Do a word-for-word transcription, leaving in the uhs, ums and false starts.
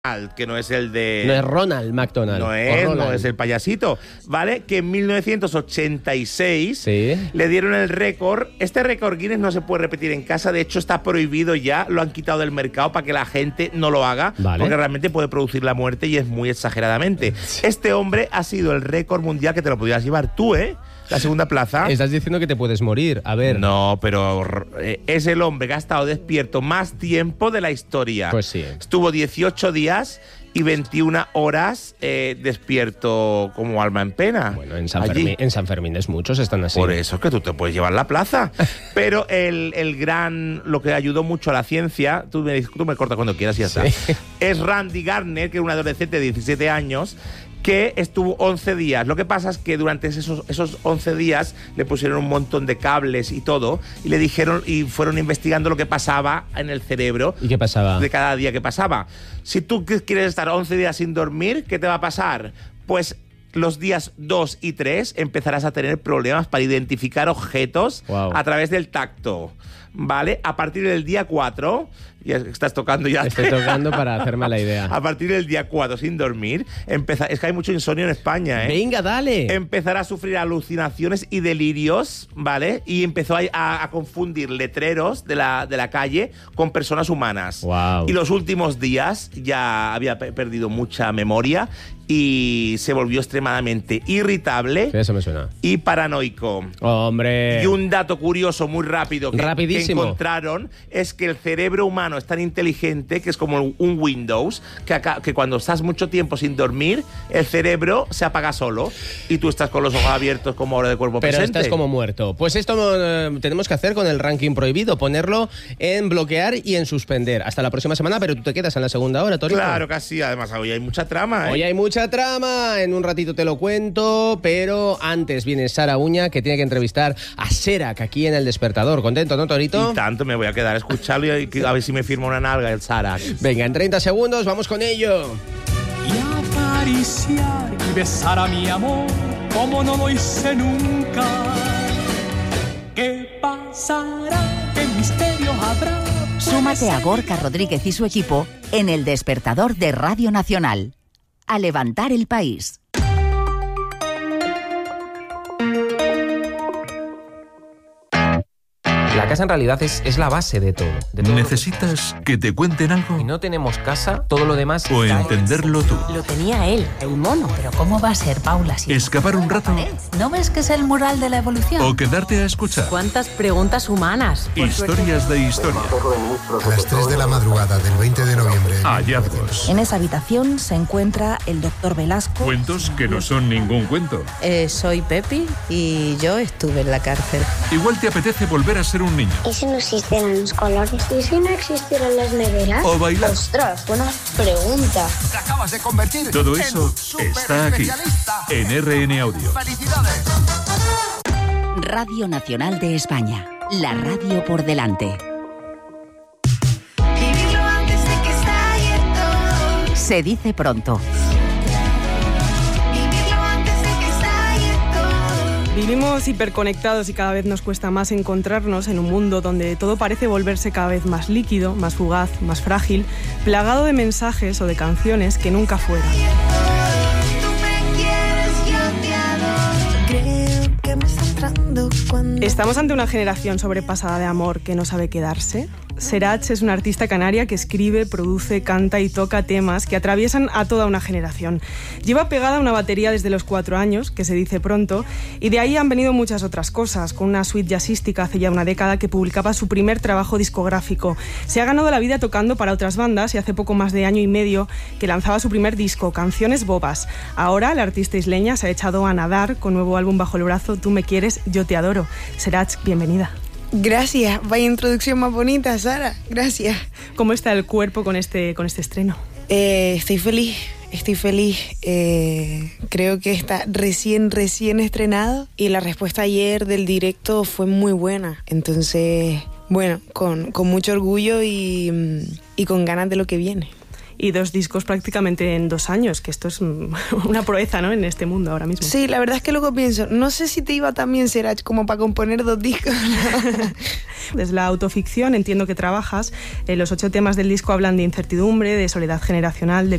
que no es el de... No es Ronald McDonald. No es, no es el payasito, ¿vale? Que en mil novecientos ochenta y seis sí. le dieron el récord. Este récord Guinness no se puede repetir en casa, de hecho está prohibido ya, lo han quitado del mercado para que la gente no lo haga, vale. porque realmente puede producir la muerte y es muy exageradamente. Sí. Este hombre ha sido el récord mundial que te lo podías llevar tú, ¿eh? La segunda plaza. Estás diciendo que te puedes morir, a ver. No, pero eh, es el hombre que ha estado despierto más tiempo de la historia. Pues sí. Estuvo dieciocho días y veintiuna horas eh, despierto como alma en pena. Bueno, en San, Fermín, en San Fermín es muchos, están así. Por eso es que tú te puedes llevar la plaza. Pero el, el gran, lo que ayudó mucho a la ciencia, tú me, tú me cortas cuando quieras y ya está, sí. es Randy Gardner, que era un adolescente de diecisiete años, que estuvo once días. Lo que pasa es que durante esos, esos once días le pusieron un montón de cables y todo, y le dijeron, y fueron investigando lo que pasaba en el cerebro. ¿Y qué pasaba? De cada día que pasaba. Si tú quieres estar once días sin dormir, ¿qué te va a pasar? Pues los días dos y tres empezarás a tener problemas para identificar objetos wow. a través del tacto, ¿vale? A partir del día cuatro, ya estás tocando ya. Estoy tocando para hacerme la idea. A partir del día cuatro, sin dormir, empezar, es que hay mucho insomnio en España, ¿eh? Venga, dale. Empezará a sufrir alucinaciones y delirios, ¿vale? Y empezó a, a, a confundir letreros de la, de la calle con personas humanas. Wow. Y los últimos días ya había pe- perdido mucha memoria y se volvió extremadamente irritable. Eso me suena. Y paranoico. ¡Hombre! Y un dato curioso muy rápido que, que encontraron es que el cerebro humano es tan inteligente que es como un Windows, que, acá, que cuando estás mucho tiempo sin dormir, el cerebro se apaga solo y tú estás con los ojos abiertos como hora de cuerpo Pero presente. Pero estás como muerto. Pues esto eh, tenemos que hacer con el ranking prohibido, ponerlo en bloquear y en suspender. Hasta la próxima semana, pero tú te quedas en la segunda hora, Torito. Claro que sí, además hoy hay mucha trama, ¿eh? Hoy hay mucha trama, en un ratito te lo cuento, pero antes viene Sara Uña, que tiene que entrevistar a Serac aquí en El Despertador. ¿Contento, no, Torito? Y tanto, me voy a quedar a escucharlo y a ver si me firma una nalga el Serac. Venga, en treinta segundos, vamos con ello. Y acariciar y besar a mi amor como no lo hice nunca. ¿Qué pasará? ¿Qué misterio habrá? Súmate a Gorka Rodríguez y su equipo en El Despertador de Radio Nacional. A levantar el país. La casa en realidad es, es la base de todo, de todo. ¿Necesitas que te cuenten algo? Si no tenemos casa, todo lo demás... O entenderlo tú. Lo tenía él, el mono. Pero ¿cómo va a ser, Paula? Si ¿Escapar un rato? ¿No ves que es el mural de la evolución? ¿O quedarte a escuchar? ¿Cuántas preguntas humanas? Historias de historia. A las tres de la madrugada del veinte de noviembre. Hallazgos. En esa habitación se encuentra el doctor Velasco. Cuentos que no son ningún cuento. Eh, soy Pepi y yo estuve en la cárcel. Igual te apetece volver a ser un niño. ¿Y si no existieran los colores? ¿Y si no existieran las neveras? ¿O bailar? Ostras, buena pregunta. Te acabas de convertir Todo eso está aquí, en R N Audio. ¡Felicidades! Radio Nacional de España. La radio por delante. Vivirlo antes de que estalle todo. Se dice pronto. Vivimos hiperconectados y cada vez nos cuesta más encontrarnos en un mundo donde todo parece volverse cada vez más líquido, más fugaz, más frágil, plagado de mensajes o de canciones que nunca fueron. ¿Estamos ante una generación sobrepasada de amor que no sabe quedarse? Serac es una artista canaria que escribe, produce, canta y toca temas que atraviesan a toda una generación. Lleva pegada una batería desde los cuatro años, que se dice pronto, y de ahí han venido muchas otras cosas, con una suite jazzística hace ya una década que publicaba su primer trabajo discográfico. Se ha ganado la vida tocando para otras bandas y hace poco más de año y medio que lanzaba su primer disco, Canciones Bobas. Ahora la artista isleña se ha echado a nadar con nuevo álbum bajo el brazo, Tú me quieres, yo te adoro. Serac, bienvenida. Gracias, vaya introducción más bonita, Sara, gracias. ¿Cómo está el cuerpo con este, con este estreno? Eh, estoy feliz, estoy feliz. Eh, creo que está recién, recién estrenado y la respuesta ayer del directo fue muy buena. Entonces, bueno, con, con mucho orgullo y, y con ganas de lo que viene. Y dos discos prácticamente en dos años, que esto es una proeza, ¿no?, en este mundo ahora mismo. Sí, la verdad es que luego pienso, no sé si te iba tan bien, Serac, como para componer dos discos. Desde la autoficción entiendo que trabajas. Eh, los ocho temas del disco hablan de incertidumbre, de soledad generacional, de